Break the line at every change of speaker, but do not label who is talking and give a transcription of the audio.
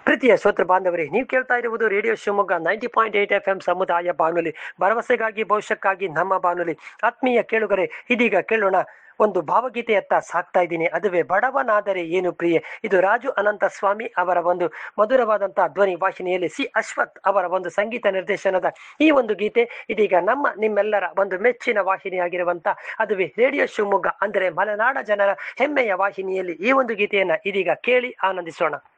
ಪ್ರೀತಿಯ ಶ್ರೋತೃ ಬಾಂಧವರೇ, ನೀವು ಕೇಳ್ತಾ ಇರುವುದು ರೇಡಿಯೋ ಶಿವಮೊಗ್ಗ 90.8 FM ಸಮುದಾಯ ಬಾನುಲಿ, ಭರವಸೆಗಾಗಿ ಭವಿಷ್ಯಕ್ಕಾಗಿ ನಮ್ಮ ಬಾನುಲಿ. ಆತ್ಮೀಯ ಕೇಳುಗರೆ, ಇದೀಗ ಕೇಳೋಣ ಒಂದು ಭಾವಗೀತೆಯತ್ತ ಸಾಕ್ತಾ ಇದ್ದೀನಿ. ಅದುವೇ ಬಡವನಾದರೆ ಏನು ಪ್ರಿಯೆ. ಇದು ರಾಜು ಅನಂತ ಸ್ವಾಮಿ ಅವರ ಒಂದು ಮಧುರವಾದಂತಹ ಧ್ವನಿ ವಾಹಿನಿಯಲ್ಲಿ ಸಿ ಅಶ್ವಥ್ ಅವರ ಒಂದು ಸಂಗೀತ ನಿರ್ದೇಶನದ ಈ ಒಂದು ಗೀತೆ ಇದೀಗ ನಿಮ್ಮೆಲ್ಲರ ಒಂದು ಮೆಚ್ಚಿನ ವಾಹಿನಿಯಾಗಿರುವಂತ ಅದುವೇ ರೇಡಿಯೋ ಶಿವಮೊಗ್ಗ ಅಂದರೆ ಮಲೆನಾಡ ಜನರ ಹೆಮ್ಮೆಯ ವಾಹಿನಿಯಲ್ಲಿ ಈ ಒಂದು ಗೀತೆಯನ್ನ ಇದೀಗ ಕೇಳಿ ಆನಂದಿಸೋಣ.